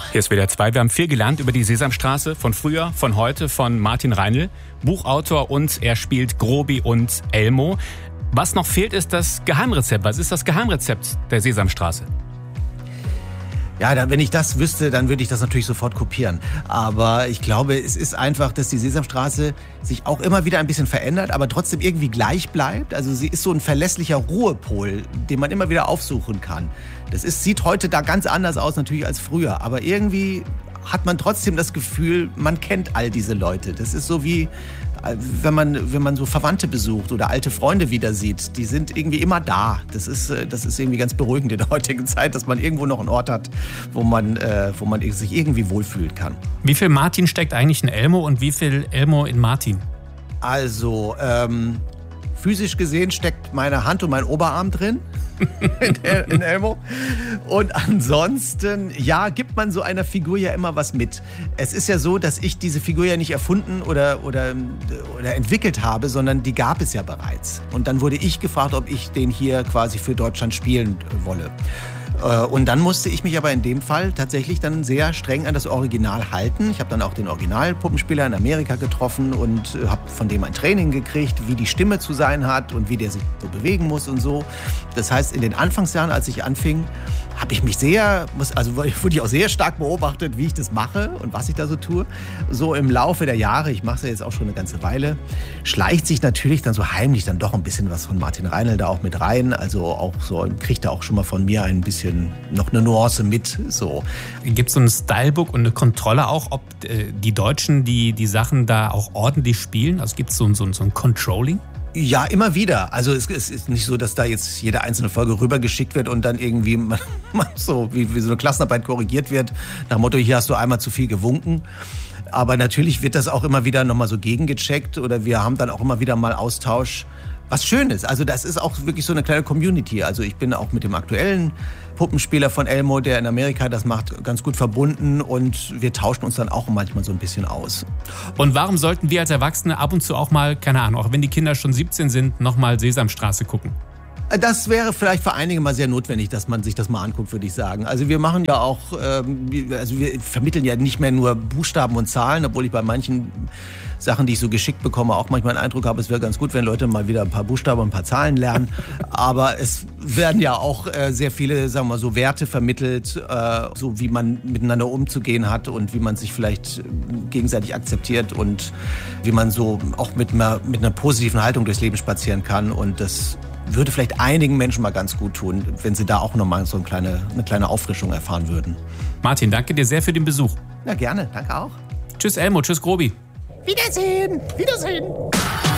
Hier ist WDR 2. Wir haben viel gelernt über die Sesamstraße von früher, von heute, von Martin Reinl, Buchautor, und er spielt Grobi und Elmo. Was noch fehlt, ist das Geheimrezept. Was ist das Geheimrezept der Sesamstraße? Ja, wenn ich das wüsste, dann würde ich das natürlich sofort kopieren. Aber ich glaube, es ist einfach, dass die Sesamstraße sich auch immer wieder ein bisschen verändert, aber trotzdem irgendwie gleich bleibt. Also sie ist so ein verlässlicher Ruhepol, den man immer wieder aufsuchen kann. Sieht heute da ganz anders aus natürlich als früher, aber irgendwie hat man trotzdem das Gefühl, man kennt all diese Leute. Das ist so wie, wenn man so Verwandte besucht oder alte Freunde wieder sieht. Die sind irgendwie immer da. Das ist irgendwie ganz beruhigend in der heutigen Zeit, dass man irgendwo noch einen Ort hat, wo man sich irgendwie wohlfühlen kann. Wie viel Martin steckt eigentlich in Elmo und wie viel Elmo in Martin? Also, physisch gesehen steckt meine Hand und mein Oberarm drin in Elmo. Und ansonsten, ja, gibt man so einer Figur ja immer was mit. Es ist ja so, dass ich diese Figur ja nicht erfunden oder entwickelt habe, sondern die gab es ja bereits. Und dann wurde ich gefragt, ob ich den hier quasi für Deutschland spielen wolle. Und dann musste ich mich aber in dem Fall tatsächlich dann sehr streng an das Original halten. Ich habe dann auch den Originalpuppenspieler in Amerika getroffen und habe von dem ein Training gekriegt, wie die Stimme zu sein hat und wie der sich so bewegen muss und so. Das heißt, in den Anfangsjahren, als ich anfing, habe ich mich wurde ich auch sehr stark beobachtet, wie ich das mache und was ich da so tue. So im Laufe der Jahre, ich mache es ja jetzt auch schon eine ganze Weile, schleicht sich natürlich dann so heimlich dann doch ein bisschen was von Martin Reinl da auch mit rein. Also auch so, kriegt er auch schon mal von mir ein bisschen noch eine Nuance mit. So. Gibt es so ein Stylebook und eine Kontrolle auch, ob die Deutschen die Sachen da auch ordentlich spielen? Also gibt es so ein Controlling? Ja, immer wieder. Also es ist nicht so, dass da jetzt jede einzelne Folge rübergeschickt wird und dann irgendwie man so wie so eine Klassenarbeit korrigiert wird. Nach dem Motto, hier hast du einmal zu viel gewunken. Aber natürlich wird das auch immer wieder nochmal so gegengecheckt oder wir haben dann auch immer wieder mal Austausch. Was schön ist. Also das ist auch wirklich so eine kleine Community. Also ich bin auch mit dem aktuellen Puppenspieler von Elmo, der in Amerika das macht, ganz gut verbunden und wir tauschen uns dann auch manchmal so ein bisschen aus. Und warum sollten wir als Erwachsene ab und zu auch mal, keine Ahnung, auch wenn die Kinder schon 17 sind, nochmal Sesamstraße gucken? Das wäre vielleicht für einige mal sehr notwendig, dass man sich das mal anguckt, würde ich sagen. Also wir machen ja auch, wir vermitteln ja nicht mehr nur Buchstaben und Zahlen, obwohl ich bei manchen Sachen, die ich so geschickt bekomme, auch manchmal den Eindruck habe, es wäre ganz gut, wenn Leute mal wieder ein paar Buchstaben und ein paar Zahlen lernen. Aber es werden ja auch sehr viele, sagen wir mal, so Werte vermittelt, so wie man miteinander umzugehen hat und wie man sich vielleicht gegenseitig akzeptiert und wie man so auch mit einer positiven Haltung durchs Leben spazieren kann. Und das würde vielleicht einigen Menschen mal ganz gut tun, wenn sie da auch nochmal so eine kleine Auffrischung erfahren würden. Martin, danke dir sehr für den Besuch. Ja, gerne. Danke auch. Tschüss Elmo, tschüss Grobi. Wiedersehen. Wiedersehen.